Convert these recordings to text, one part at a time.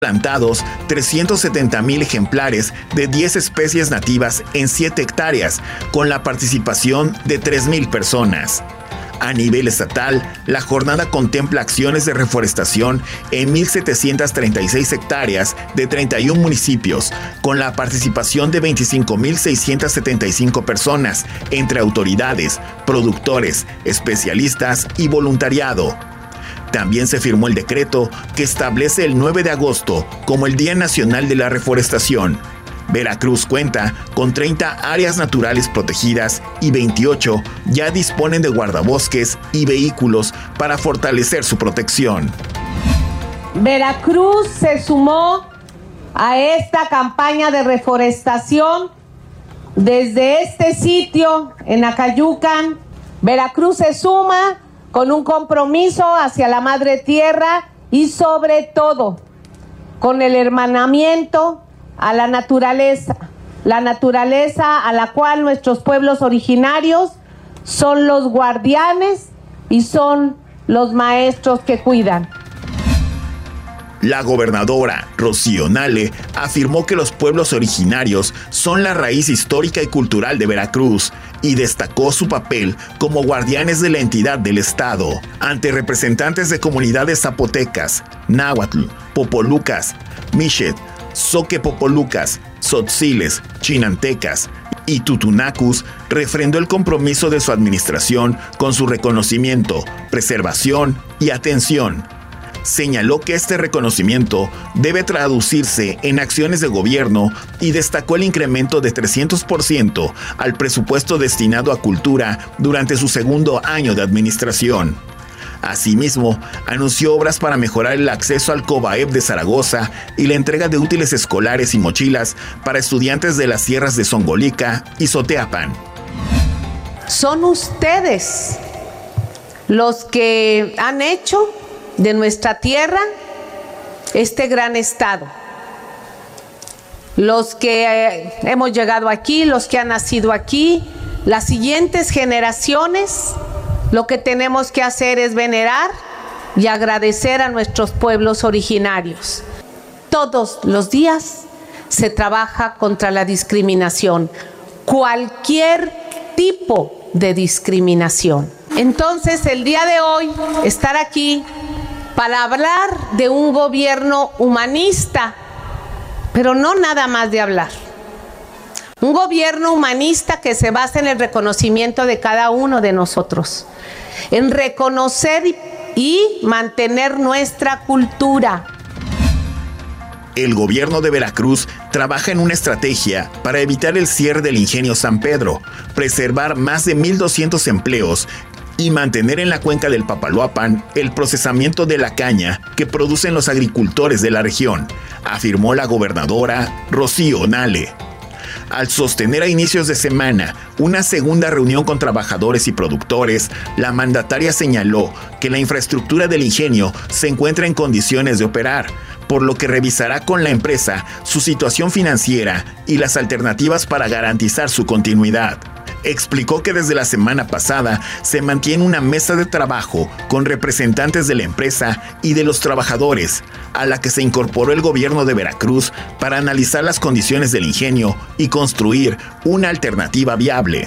plantados 370,000 ejemplares de 10 especies nativas en 7 hectáreas, con la participación de 3,000 personas. A nivel estatal, la jornada contempla acciones de reforestación en 1,736 hectáreas de 31 municipios, con la participación de 25,675 personas, entre autoridades, productores, especialistas y voluntariado. También se firmó el decreto que establece el 9 de agosto como el Día Nacional de la Reforestación. Veracruz cuenta con 30 áreas naturales protegidas y 28 ya disponen de guardabosques y vehículos para fortalecer su protección. Veracruz se sumó a esta campaña de reforestación. Desde este sitio en Acayucan, Veracruz se suma con un compromiso hacia la Madre Tierra y sobre todo con el hermanamiento a la naturaleza a la cual nuestros pueblos originarios son los guardianes y son los maestros que cuidan. La gobernadora Rocío Nale afirmó que los pueblos originarios son la raíz histórica y cultural de Veracruz y destacó su papel como guardianes de la entidad del estado ante representantes de comunidades zapotecas, náhuatl, popolucas, mixet, zoque-popolucas, tzotziles, chinantecas y tutunacus. Refrendó el compromiso de su administración con su reconocimiento, preservación y atención. Señaló que este reconocimiento debe traducirse en acciones de gobierno y destacó el incremento de 300% al presupuesto destinado a cultura durante su segundo año de administración. Asimismo, anunció obras para mejorar el acceso al COBAEP de Zaragoza y la entrega de útiles escolares y mochilas para estudiantes de las sierras de Zongolica y Zoteapan. Son ustedes los que han hecho de nuestra tierra este gran estado. Los que hemos llegado aquí, los que han nacido aquí, las siguientes generaciones, lo que tenemos que hacer es venerar y agradecer a nuestros pueblos originarios. Todos los días se trabaja contra la discriminación, cualquier tipo de discriminación. Entonces, el día de hoy, estar aquí para hablar de un gobierno humanista, pero no nada más de hablar. Un gobierno humanista que se basa en el reconocimiento de cada uno de nosotros, en reconocer y mantener nuestra cultura. El gobierno de Veracruz trabaja en una estrategia para evitar el cierre del ingenio San Pedro, preservar más de 1,200 empleos y mantener en la cuenca del Papaloapan el procesamiento de la caña que producen los agricultores de la región, afirmó la gobernadora Rocío Nale. Al sostener a inicios de semana una segunda reunión con trabajadores y productores, la mandataria señaló que la infraestructura del ingenio se encuentra en condiciones de operar, por lo que revisará con la empresa su situación financiera y las alternativas para garantizar su continuidad. Explicó que desde la semana pasada se mantiene una mesa de trabajo con representantes de la empresa y de los trabajadores, a la que se incorporó el gobierno de Veracruz para analizar las condiciones del ingenio y construir una alternativa viable.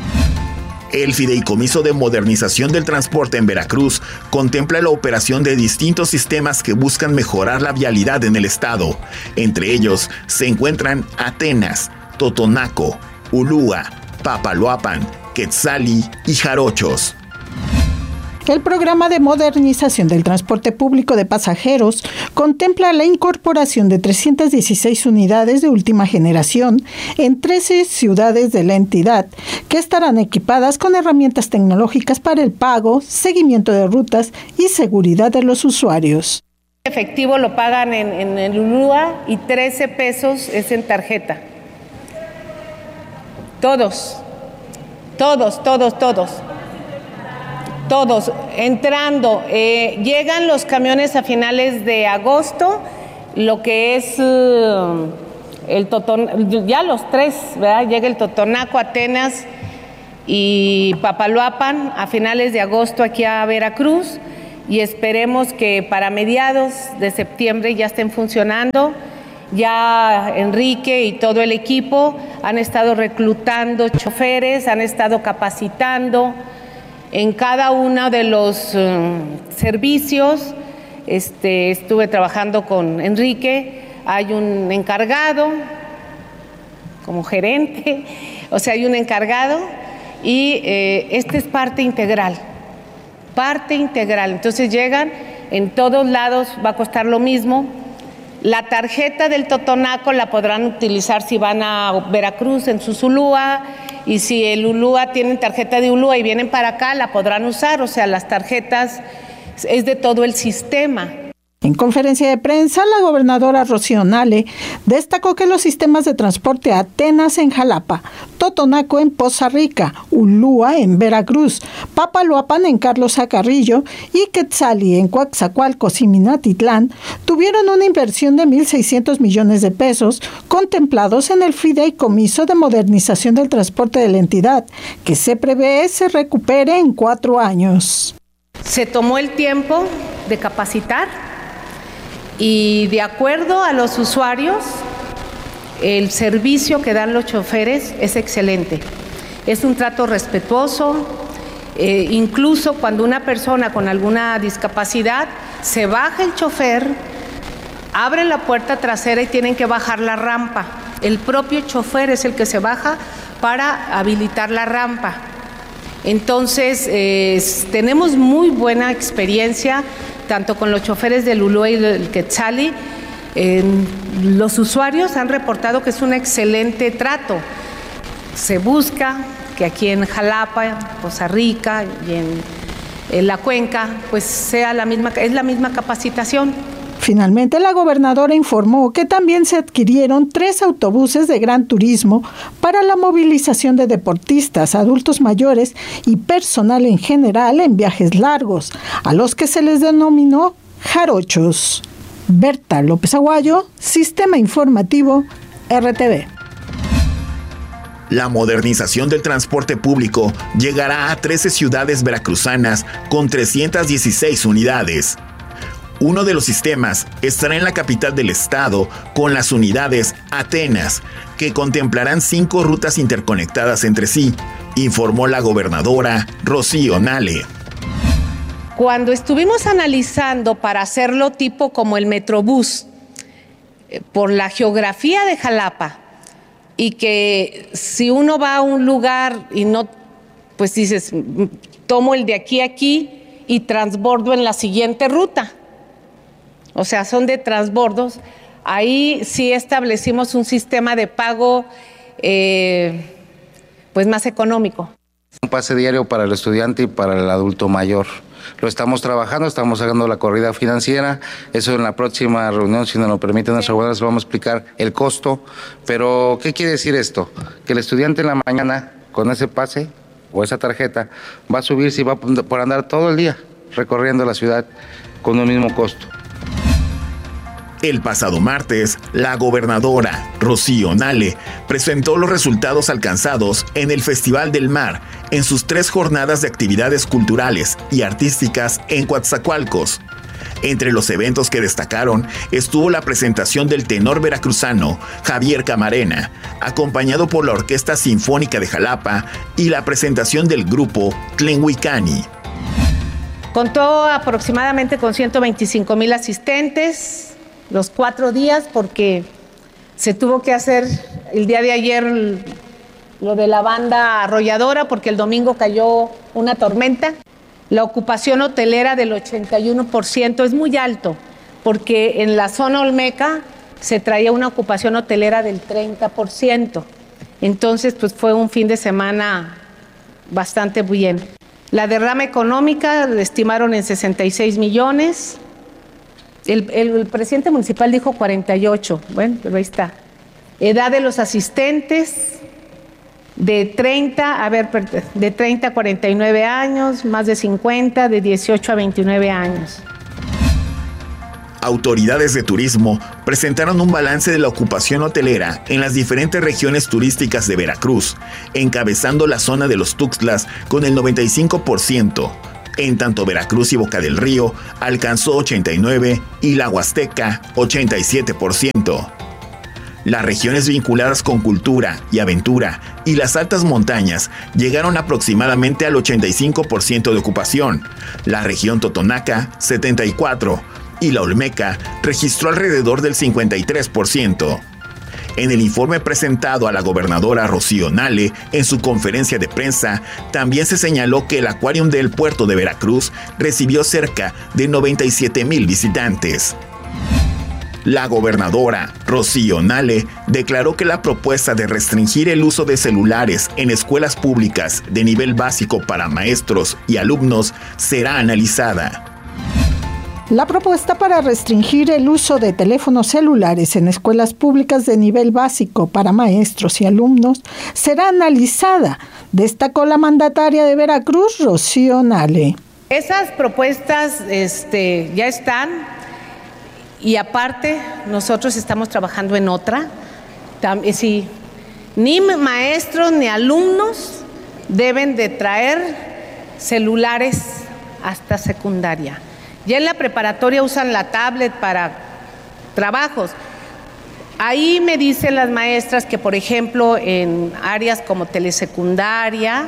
El Fideicomiso de Modernización del Transporte en Veracruz contempla la operación de distintos sistemas que buscan mejorar la vialidad en el estado. Entre ellos se encuentran Atenas, Totonaco, Ulúa, Papaloapan, Quetzali y Jarochos. El programa de modernización del transporte público de pasajeros contempla la incorporación de 316 unidades de última generación en 13 ciudades de la entidad, que estarán equipadas con herramientas tecnológicas para el pago, seguimiento de rutas y seguridad de los usuarios. Efectivo lo pagan en el Ulúa y 13 pesos es en tarjeta. Todos entrando. Llegan los camiones a finales de agosto, lo que es ya los tres, ¿verdad? Llega el Totonaco, Atenas y Papaloapan a finales de agosto aquí a Veracruz. y esperemos que para mediados de septiembre ya estén funcionando. Ya Enrique y todo el equipo han estado reclutando choferes, han estado capacitando en cada uno de los servicios. Estuve trabajando con Enrique, hay un encargado como gerente, o sea, hay un encargado y es parte integral. Entonces llegan, en todos lados va a costar lo mismo. La tarjeta del Totonaco la podrán utilizar si van a Veracruz en sus Ulúa, y si el Ulúa tienen tarjeta de Ulúa y vienen para acá, la podrán usar. O sea, las tarjetas es de todo el sistema. En conferencia de prensa, la gobernadora Rocío Nale destacó que los sistemas de transporte Atenas en Jalapa, Totonaco en Poza Rica, Ulúa en Veracruz, Papaloapan en Carlos Carrillo y Quetzali en Coatzacoalcos y Minatitlán tuvieron una inversión de 1,600 millones de pesos contemplados en el Fideicomiso de Modernización del Transporte de la entidad, que se prevé se recupere en 4 años. Se tomó el tiempo de capacitar y, de acuerdo a los usuarios, el servicio que dan los choferes es excelente. Es un trato respetuoso, incluso cuando una persona con alguna discapacidad se baja el chofer, abre la puerta trasera y tienen que bajar la rampa. El propio chofer es el que se baja para habilitar la rampa. Entonces, tenemos muy buena experiencia, tanto con los choferes del Ulúa y del Quetzali. Los usuarios han reportado que es un excelente trato. Se busca que aquí en Jalapa, en Poza Rica y en la cuenca, pues sea la misma capacitación. Finalmente, la gobernadora informó que también se adquirieron 3 autobuses de Gran Turismo para la movilización de deportistas, adultos mayores y personal en general en viajes largos, a los que se les denominó jarochos. Berta López Aguayo, Sistema Informativo, RTV. La modernización del transporte público llegará a 13 ciudades veracruzanas con 316 unidades. Uno de los sistemas estará en la capital del estado con las unidades Atenas, que contemplarán 5 rutas interconectadas entre sí, informó la gobernadora Rocío Nale. Cuando estuvimos analizando para hacerlo tipo como el Metrobús, por la geografía de Jalapa, y que si uno va a un lugar y no, pues dices, tomo el de aquí a aquí y transbordo en la siguiente ruta. O sea, son de transbordos. Ahí sí establecimos un sistema de pago pues más económico. Un pase diario para el estudiante y para el adulto mayor. Lo estamos trabajando, estamos sacando la corrida financiera. Eso en la próxima reunión, si nos lo permite nuestra gobernadora, les vamos a explicar el costo. Pero, ¿qué quiere decir esto? Que el estudiante en la mañana, con ese pase o esa tarjeta, va a subirse y va por andar todo el día recorriendo la ciudad con el mismo costo. El pasado martes, la gobernadora Rocío Nale presentó los resultados alcanzados en el Festival del Mar en sus 3 jornadas de actividades culturales y artísticas en Coatzacoalcos. Entre los eventos que destacaron estuvo la presentación del tenor veracruzano Javier Camarena, acompañado por la Orquesta Sinfónica de Jalapa, y la presentación del grupo Tlenhuicani. Contó aproximadamente con 125,000 asistentes los 4 días, porque se tuvo que hacer el día de ayer lo de la banda arrolladora, porque el domingo cayó una tormenta. La ocupación hotelera del 81% es muy alto, porque en la zona olmeca se traía una ocupación hotelera del 30%. Entonces, pues fue un fin de semana bastante bien. La derrama económica la estimaron en 66 millones. El presidente municipal dijo 48, bueno, pero ahí está. Edad de los asistentes, de 30 a 49 años, más de 50, de 18 a 29 años. Autoridades de turismo presentaron un balance de la ocupación hotelera en las diferentes regiones turísticas de Veracruz, encabezando la zona de los Tuxtlas con el 95%, En tanto Veracruz y Boca del Río alcanzó 89% y la Huasteca 87%. Las regiones vinculadas con cultura y aventura y las altas montañas llegaron aproximadamente al 85% de ocupación. La región Totonaca 74% y la Olmeca registró alrededor del 53%. En el informe presentado a la gobernadora Rocío Nale en su conferencia de prensa, también se señaló que el Acuarium del puerto de Veracruz recibió cerca de 97,000 visitantes. La gobernadora Rocío Nale declaró que la propuesta de restringir el uso de celulares en escuelas públicas de nivel básico para maestros y alumnos será analizada. La propuesta para restringir el uso de teléfonos celulares en escuelas públicas de nivel básico para maestros y alumnos será analizada, destacó la mandataria de Veracruz, Rocío Nale. Esas propuestas ya están y aparte nosotros estamos trabajando en otra. Sí, ni maestros ni alumnos deben de traer celulares hasta secundaria. Ya en la preparatoria usan la tablet para trabajos. Ahí me dicen las maestras que, por ejemplo, en áreas como telesecundaria,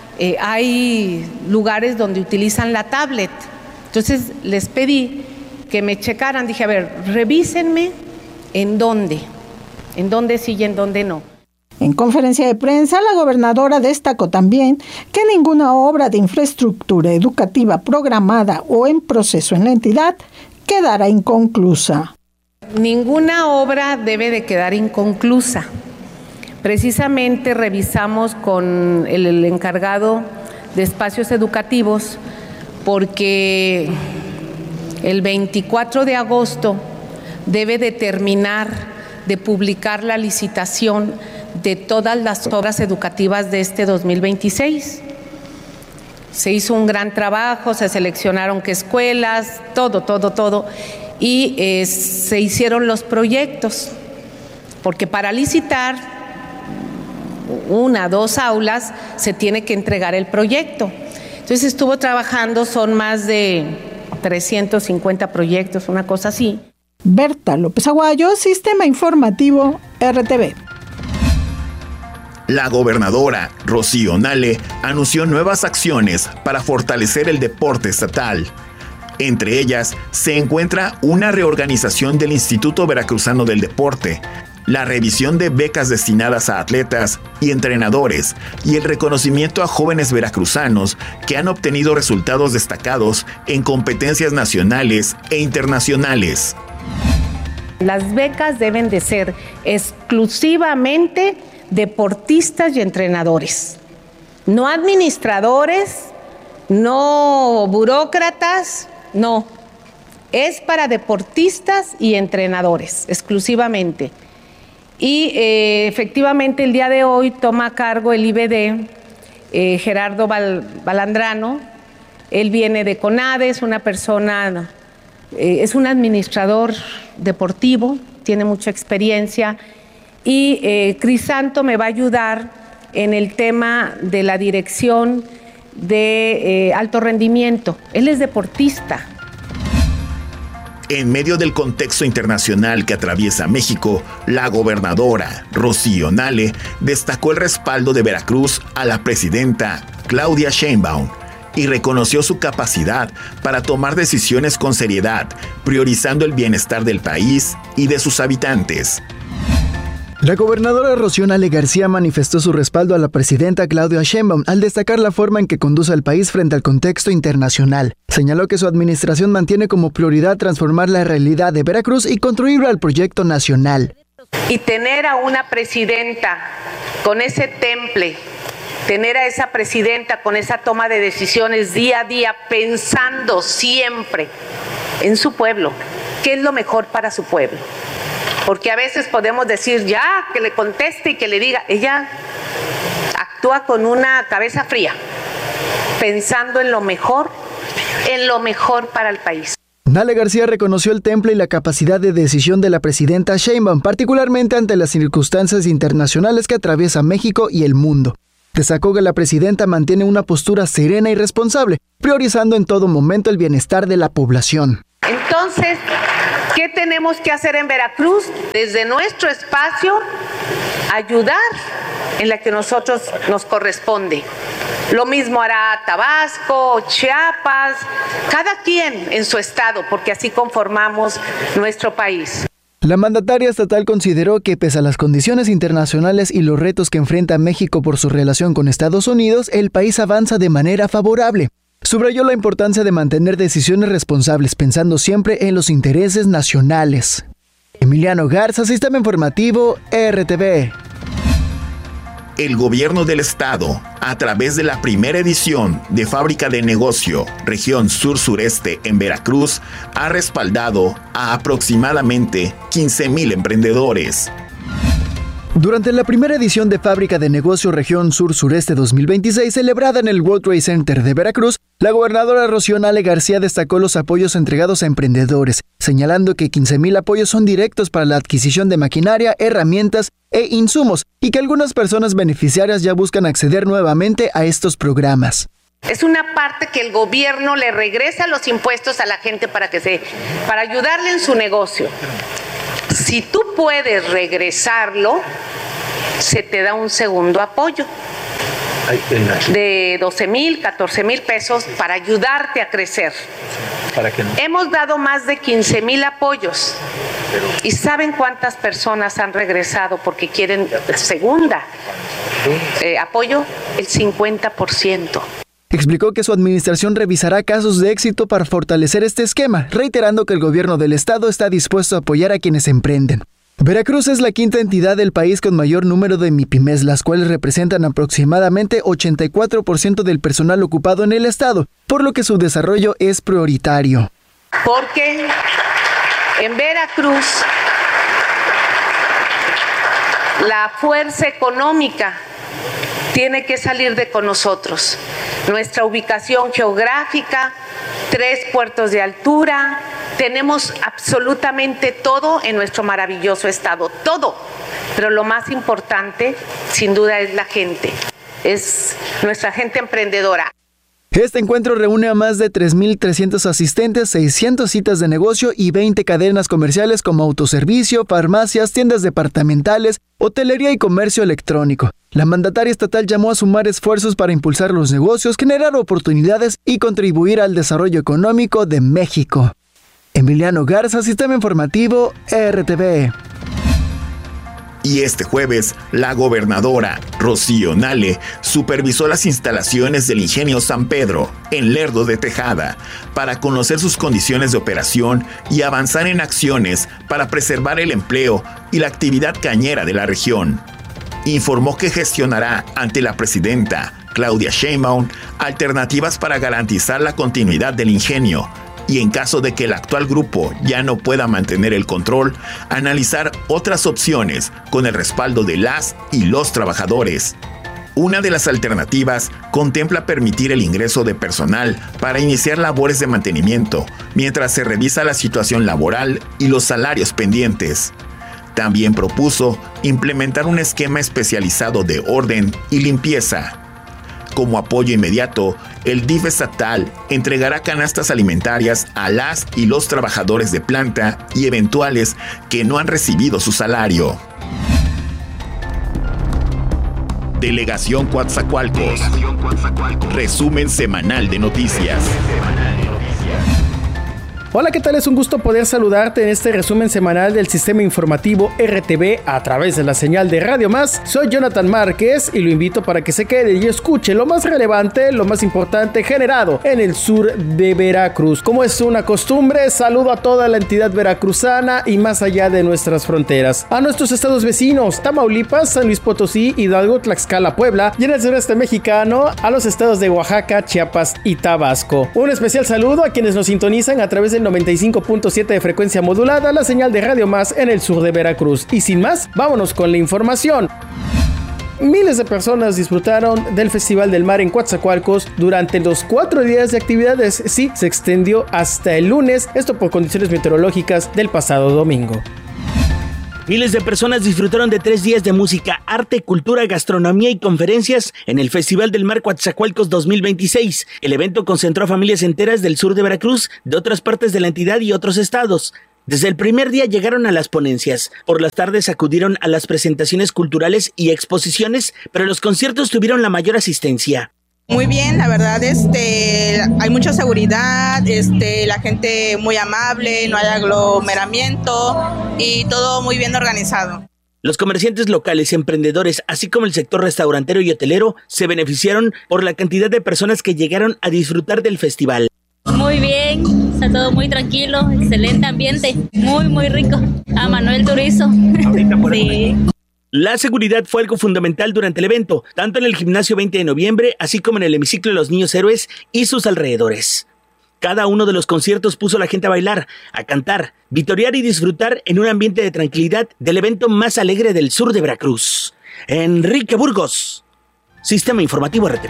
hay lugares donde utilizan la tablet. Entonces les pedí que me checaran. Dije, a ver, revísenme en dónde sí y en dónde no. En conferencia de prensa, la gobernadora destacó también que ninguna obra de infraestructura educativa programada o en proceso en la entidad quedará inconclusa. Ninguna obra debe de quedar inconclusa. Precisamente revisamos con el encargado de espacios educativos porque el 24 de agosto debe de terminar de publicar la licitación de todas las obras educativas de este 2026. Se hizo un gran trabajo, se seleccionaron qué escuelas, todo, y se hicieron los proyectos, porque para licitar 1, 2 aulas se tiene que entregar el proyecto. Entonces estuvo trabajando, son más de 350 proyectos, una cosa así. Berta López Aguayo, Sistema Informativo RTV. La gobernadora Rocío Nale anunció nuevas acciones para fortalecer el deporte estatal. Entre ellas se encuentra una reorganización del Instituto Veracruzano del Deporte, la revisión de becas destinadas a atletas y entrenadores y el reconocimiento a jóvenes veracruzanos que han obtenido resultados destacados en competencias nacionales e internacionales. Las becas deben de ser exclusivamente deportistas y entrenadores, no administradores, no burócratas, no, es para deportistas y entrenadores exclusivamente. Y efectivamente el día de hoy toma a cargo el IBD Gerardo Balandrano. Él viene de CONADE, es una persona, es un administrador deportivo, tiene mucha experiencia. Y Crisanto me va a ayudar en el tema de la dirección de alto rendimiento. Él es deportista. En medio del contexto internacional que atraviesa México, la gobernadora Rocío Nale destacó el respaldo de Veracruz a la presidenta Claudia Sheinbaum y reconoció su capacidad para tomar decisiones con seriedad, priorizando el bienestar del país y de sus habitantes. La gobernadora Rocío Nale García manifestó su respaldo a la presidenta Claudia Sheinbaum al destacar la forma en que conduce al país frente al contexto internacional. Señaló que su administración mantiene como prioridad transformar la realidad de Veracruz y contribuir al proyecto nacional. Y tener a una presidenta con ese temple, tener a esa presidenta con esa toma de decisiones día a día, pensando siempre en su pueblo, qué es lo mejor para su pueblo. Porque a veces podemos decir ya, que le conteste y que le diga. Ella actúa con una cabeza fría, pensando en lo mejor para el país. Nale García reconoció el temple y la capacidad de decisión de la presidenta Sheinbaum, particularmente ante las circunstancias internacionales que atraviesa México y el mundo. Destacó que la presidenta mantiene una postura serena y responsable, priorizando en todo momento el bienestar de la población. Entonces, ¿qué tenemos que hacer en Veracruz? Desde nuestro espacio, ayudar en la que nosotros nos corresponde. Lo mismo hará Tabasco, Chiapas, cada quien en su estado, porque así conformamos nuestro país. La mandataria estatal consideró que, pese a las condiciones internacionales y los retos que enfrenta México por su relación con Estados Unidos, el país avanza de manera favorable. Subrayó la importancia de mantener decisiones responsables, pensando siempre en los intereses nacionales. Emiliano Garza, Sistema Informativo, RTV. El gobierno del estado, a través de la primera edición de Fábrica de Negocio, región sur-sureste en Veracruz, ha respaldado a aproximadamente 15,000 emprendedores. Durante la primera edición de Fábrica de Negocio Región Sur-Sureste 2026, celebrada en el World Trade Center de Veracruz, la gobernadora Rocío Nale García destacó los apoyos entregados a emprendedores, señalando que 15,000 apoyos son directos para la adquisición de maquinaria, herramientas e insumos, y que algunas personas beneficiarias ya buscan acceder nuevamente a estos programas. Es una parte que el gobierno le regresa los impuestos a la gente para ayudarle en su negocio. Si tú puedes regresarlo, se te da un segundo apoyo de 12,000, 14,000 pesos para ayudarte a crecer. Hemos dado más de 15,000 apoyos. ¿Y saben cuántas personas han regresado porque quieren segunda apoyo? El 50%. Explicó que su administración revisará casos de éxito para fortalecer este esquema, reiterando que el gobierno del estado está dispuesto a apoyar a quienes emprenden. Veracruz es la quinta entidad del país con mayor número de MIPYMES, las cuales representan aproximadamente 84% del personal ocupado en el estado, por lo que su desarrollo es prioritario. Porque en Veracruz la fuerza económica tiene que salir de con nosotros. Nuestra ubicación geográfica, 3 puertos de altura, tenemos absolutamente todo en nuestro maravilloso estado, todo. Pero lo más importante, sin duda, es la gente, es nuestra gente emprendedora. Este encuentro reúne a más de 3,300 asistentes, 600 citas de negocio y 20 cadenas comerciales como autoservicio, farmacias, tiendas departamentales, hotelería y comercio electrónico. La mandataria estatal llamó a sumar esfuerzos para impulsar los negocios, generar oportunidades y contribuir al desarrollo económico de México. Emiliano Garza, Sistema Informativo, RTV. Y este jueves, la gobernadora Rocío Nale supervisó las instalaciones del Ingenio San Pedro, en Lerdo de Tejada, para conocer sus condiciones de operación y avanzar en acciones para preservar el empleo y la actividad cañera de la región. Informó que gestionará ante la presidenta Claudia Sheinbaum alternativas para garantizar la continuidad del ingenio, y en caso de que el actual grupo ya no pueda mantener el control, analizar otras opciones con el respaldo de las y los trabajadores. Una de las alternativas contempla permitir el ingreso de personal para iniciar labores de mantenimiento, mientras se revisa la situación laboral y los salarios pendientes. También propuso implementar un esquema especializado de orden y limpieza. Como apoyo inmediato, el DIF estatal entregará canastas alimentarias a las y los trabajadores de planta y eventuales que no han recibido su salario. Delegación Coatzacoalcos. Resumen semanal de noticias. Hola, ¿qué tal? Es un gusto poder saludarte en este resumen semanal del Sistema Informativo RTV a través de la señal de Radio Más. Soy Jonathan Márquez y lo invito para que se quede y escuche lo más relevante, lo más importante generado en el sur de Veracruz. Como es una costumbre, saludo a toda la entidad veracruzana y más allá de nuestras fronteras. A nuestros estados vecinos, Tamaulipas, San Luis Potosí, Hidalgo, Tlaxcala, Puebla, y en el sureste mexicano, a los estados de Oaxaca, Chiapas y Tabasco. Un especial saludo a quienes nos sintonizan a través del 95.7 de frecuencia modulada, la señal de Radio Más en el sur de Veracruz. Y sin más, vámonos con la información. Miles de personas disfrutaron del Festival del Mar en Coatzacoalcos durante los 4 días de actividades. Sí, se extendió hasta el lunes, esto por condiciones meteorológicas del pasado domingo. Miles de personas disfrutaron de 3 días de música, arte, cultura, gastronomía y conferencias en el Festival del Mar Coatzacoalcos 2026. El evento concentró a familias enteras del sur de Veracruz, de otras partes de la entidad y otros estados. Desde el primer día llegaron a las ponencias. Por las tardes acudieron a las presentaciones culturales y exposiciones, pero los conciertos tuvieron la mayor asistencia. Muy bien, la verdad, hay mucha seguridad, la gente muy amable, no hay aglomeramiento y todo muy bien organizado. Los comerciantes locales, emprendedores, así como el sector restaurantero y hotelero, se beneficiaron por la cantidad de personas que llegaron a disfrutar del festival. Muy bien, está todo muy tranquilo, excelente ambiente, muy rico. A Manuel Turizo. Sí. La seguridad fue algo fundamental durante el evento, tanto en el gimnasio 20 de noviembre, así como en el hemiciclo de los Niños Héroes y sus alrededores. Cada uno de los conciertos puso a la gente a bailar, a cantar, vitorear y disfrutar en un ambiente de tranquilidad del evento más alegre del sur de Veracruz. Enrique Burgos, Sistema Informativo RTV.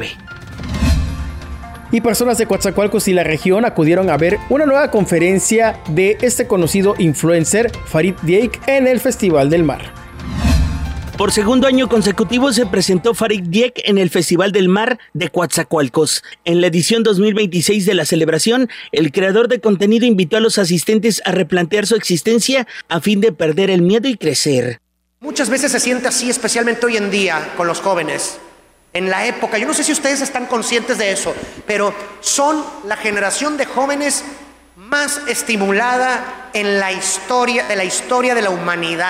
Y personas de Coatzacoalcos y la región acudieron a ver una nueva conferencia de este conocido influencer Farid Dieck en el Festival del Mar. Por segundo año consecutivo se presentó Farid Dieck en el Festival del Mar de Coatzacoalcos. En la edición 2026 de la celebración, el creador de contenido invitó a los asistentes a replantear su existencia a fin de perder el miedo y crecer. Muchas veces se siente así, especialmente hoy en día con los jóvenes. En la época, yo no sé si ustedes están conscientes de eso, pero son la generación de jóvenes más estimulada en la historia de la humanidad.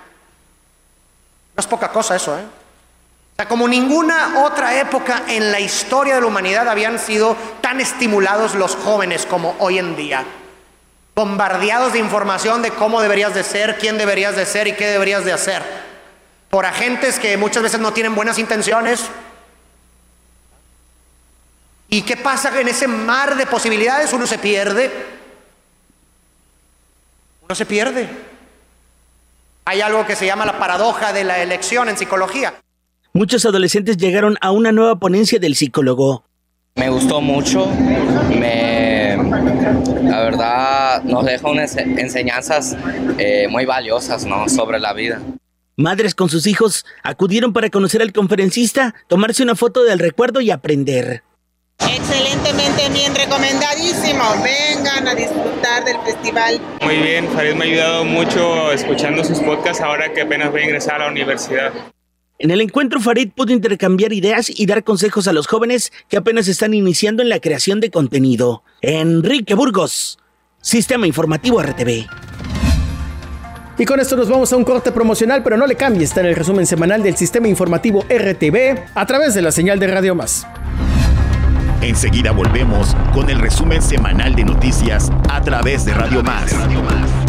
No es poca cosa eso, ¿eh? O sea, como ninguna otra época en la historia de la humanidad habían sido tan estimulados los jóvenes como hoy en día. Bombardeados de información de cómo deberías de ser, quién deberías de ser y qué deberías de hacer. Por agentes que muchas veces no tienen buenas intenciones. ¿Y qué pasa en ese mar de posibilidades? Uno se pierde. Uno se pierde. Hay algo que se llama la paradoja de la elección en psicología. Muchos adolescentes llegaron a una nueva ponencia del psicólogo. Me gustó mucho, la verdad nos deja unas enseñanzas muy valiosas, ¿no?, sobre la vida. Madres con sus hijos acudieron para conocer al conferencista, tomarse una foto del recuerdo y aprender. Excelentemente bien, recomendadísimo. Vengan a disfrutar del festival. Muy bien, Farid me ha ayudado mucho escuchando sus podcasts ahora que apenas voy a ingresar a la universidad. En el encuentro, Farid pudo intercambiar ideas y dar consejos a los jóvenes que apenas están iniciando en la creación de contenido. Enrique Burgos, Sistema Informativo RTV. Y con esto nos vamos a un corte promocional, pero no le cambie, está en el resumen semanal del Sistema Informativo RTV a través de la señal de Radio Más. Enseguida volvemos con el resumen semanal de noticias a través de Radio Más.